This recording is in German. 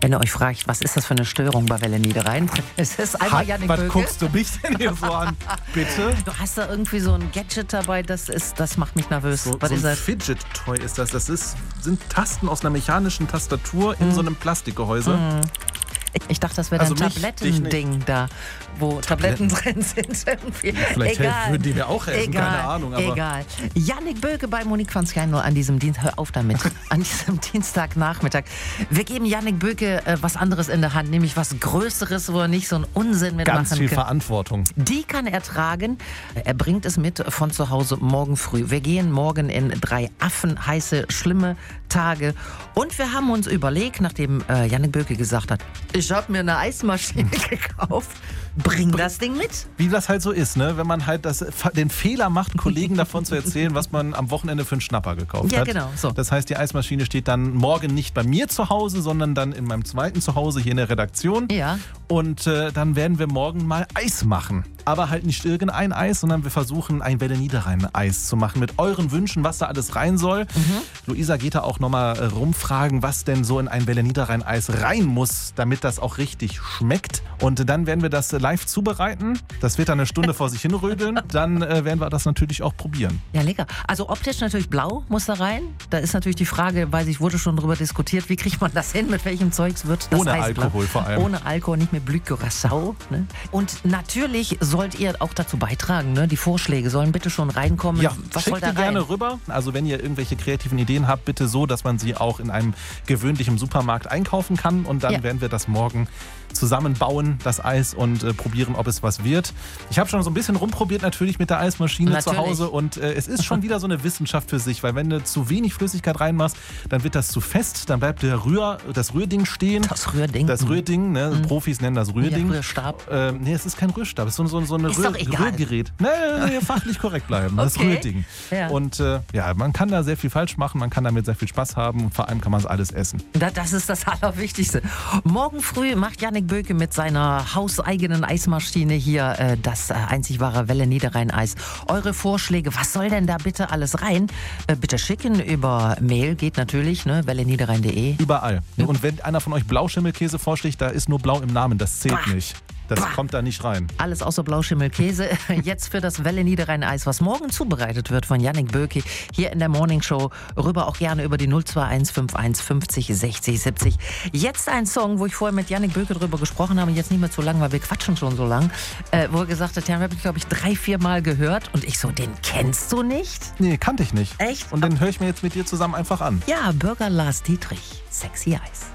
Wenn ihr euch fragt, was ist das für eine Störung bei Welle Niederrhein? Es ist einmal Jannik Was Böke. guckst du mich denn hier so an? Bitte? Du hast da irgendwie so ein Gadget dabei, das macht mich nervös. So Was ist ein das? Fidget-Toy ist das. Das sind Tasten aus einer mechanischen Tastatur in so einem Plastikgehäuse. Ich dachte, das wäre Also ein mich, dich Tablettending da, wo Tabletten drin sind. Irgendwie. Vielleicht Egal. würden die mir auch helfen, Egal. keine Ahnung. Aber Egal. Jannik Böke bei Monique van Skijn an diesem Dienstag. Hör auf damit. An diesem Dienstagnachmittag. Wir geben Jannik Böke was anderes in der Hand, nämlich was Größeres, wo er nicht so einen Unsinn mitmachen ganz viel kann. Verantwortung. Die kann er tragen. Er bringt es mit von zu Hause morgen früh. Wir gehen morgen in 3 affenheiße, schlimme Tage. Und wir haben uns überlegt, nachdem Jannik Böke gesagt hat, ich habe mir eine Eismaschine gekauft, bring das Ding mit. Wie das halt so ist, ne? Wenn man halt den Fehler macht, einen Kollegen davon zu erzählen, was man am Wochenende für einen Schnapper gekauft Ja, hat. genau, so. Das heißt, die Eismaschine steht dann morgen nicht bei mir zu Hause, sondern dann in meinem zweiten Zuhause hier in der Redaktion. Ja. Und dann werden wir morgen mal Eis machen. Aber halt nicht irgendein Eis, sondern wir versuchen ein Welle Niederrhein Eis zu machen mit euren Wünschen, was da alles rein soll. Luisa geht da auch nochmal rumfragen, was denn so in ein Welle Niederrhein Eis rein muss, damit das auch richtig schmeckt. Und dann werden wir das live zubereiten. Das wird dann eine Stunde vor sich hinrödeln. Dann werden wir das natürlich auch probieren. Ja, lecker. Also optisch natürlich blau muss da rein. Da ist natürlich die Frage, wurde schon drüber diskutiert, wie kriegt man das hin, mit welchem Zeugs wird das Ohne Eis blau? Alkohol vor allem. Ohne Alkohol, nicht mit Blut Curaçao. Ne? Und natürlich sollt ihr auch dazu beitragen, ne? Die Vorschläge sollen bitte schon reinkommen. Ja, was soll schickt da die rein? gerne rüber. Also wenn ihr irgendwelche kreativen Ideen habt, bitte so, dass man sie auch in einem gewöhnlichen Supermarkt einkaufen kann. Und dann werden wir das morgen zusammenbauen, das Eis, und probieren, ob es was wird. Ich habe schon so ein bisschen rumprobiert natürlich mit der Eismaschine zu Hause, und es ist schon wieder so eine Wissenschaft für sich, weil wenn du zu wenig Flüssigkeit reinmachst, dann wird das zu fest, dann bleibt das Rührding stehen. Das Rührding? Das Rührding, ne? Profis nennen das Rührding. Ja, Rührstab. Nee, es ist kein Rührstab, es ist so eine Ist doch egal. Rührgerät. Nee, fachlich korrekt bleiben, das Okay. Rührding. Ja. Und man kann da sehr viel falsch machen, man kann damit sehr viel Spaß haben, und vor allem kann man es alles essen. Das ist das Allerwichtigste. Morgen früh macht Jannik Böke mit seiner hauseigenen Eismaschine hier das einzig wahre Welle Niederrhein Eis. Eure Vorschläge, was soll denn da bitte alles rein? Bitte schicken über Mail, geht natürlich, ne? welleniederrhein.de. Überall. Und wenn einer von euch Blauschimmelkäse vorschlägt, da ist nur blau im Namen, das zählt nicht. Das kommt da nicht rein. Alles außer Blauschimmelkäse. Jetzt für das Welle Niederrhein Eis, was morgen zubereitet wird von Jannik Böke hier in der Morning Show. Rüber auch gerne über die 02151 50 60 70. Jetzt ein Song, wo ich vorher mit Jannik Böke drüber gesprochen habe, jetzt nicht mehr zu lang, weil wir quatschen schon so lang, wo er gesagt hat, den habe ich, glaube ich, 3-4 Mal gehört, und ich so, den kennst du nicht? Nee, kannte ich nicht. Echt? Und den höre ich mir jetzt mit dir zusammen einfach an. Ja, Bürger Lars Dietrich, Sexy Eis.